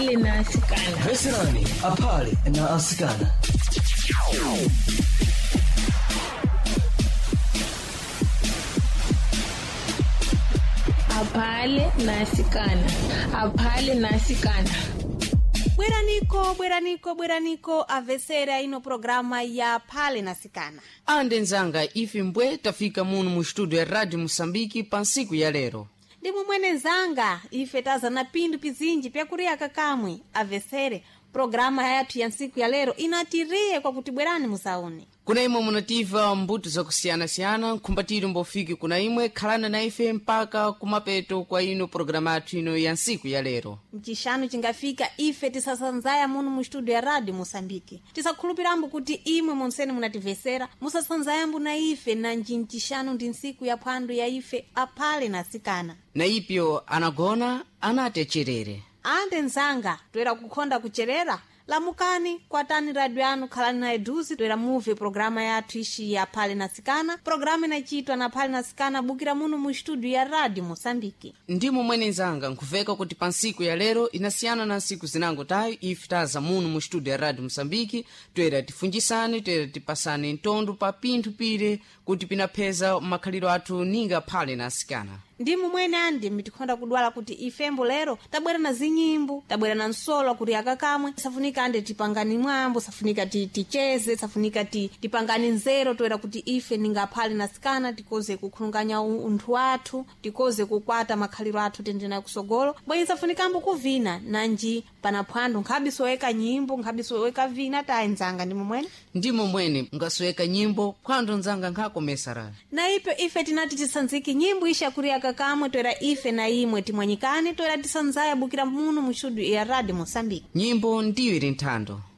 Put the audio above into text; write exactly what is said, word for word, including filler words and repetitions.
na asikana. Veserani, aphale na asikana. Aphale na asikana. Aphale na asikana. Bweraniko, bweraniko, bweraniko, avesera ino programa ya Aphale na asikana. Ande nzanga ife mbwe tafika muno mu studio ya Radio Mosambiki pa nsiku ya lero. Ndimu mwene nzanga ife taza na pindu pizinji pya kuria kakamwe avesere programa yatu ya nsiku ya lero inatirie kwa kutibwerani musauni. Kuna imwe munativa mbuto za kusiyana-siyana nkumbatiri mbofiki kuna imwe khalana na ife mpaka kumapeto kwa ino programa yatu ino ya nsiku ya lero. Mchishanu chingafika ife tisasanzaya munu mu studio ya Radio Mosambiki. Tisakhulupirambu kuti imwe monseni munativesera musasanzayambu na ife na njinchishanu ndi nsiku ya phwando ya ife Aphale na asikana. Na ipyo anagona anate cherere. Ande nzanga toera kukhonda kucherera lamukani kwatani radio yanu khalani na eduzi toera muve programa yathu ishi ya Aphale na asikana. Programa inachitwa na Aphale na asikana bukira muno mu studio ya Radio Mosambiki. Ndimo mwene nzanga nkuveka kuti pa nsiku ya lero inasiyana na nsiku zinango tayo ife taza muno mu studio ya Radio Mosambiki toera tifunjisani toera tipasani ntondo pa pinthu pire kuti pinapheza makhaliro athu ninga Aphale na asikana. Ndimu mwene andi mitikhonda kudwala kuti ifembo lero tabwera na zinyimbo tabwera na nsolo kuti akakamwe safunika ande tipangani mwambo safunika ti ticheze safunika ti tipangani nzero toera kuti ife ninga Aphale na asikana tikoze kukhulunganya unthu wathu tikoze kukwata makhaliro athu tendena kusogolo bwenye safunika ambu kuvina nanji pana phwando nkhabi soweka nyimbo nkhabi soweka vina tayi nzanga ndimu mwene ndimo mwene ngasoweka nyimbo phwando nzanga nkhakomesara na ipe ife tinati tisanziki nyimbo isha kuri akakamwe toera ife na imwe timwanyikane toera tisanzaya bukira muno mu studio ya Radio Mosambiki. Nyimbo ndiyo ili nthando.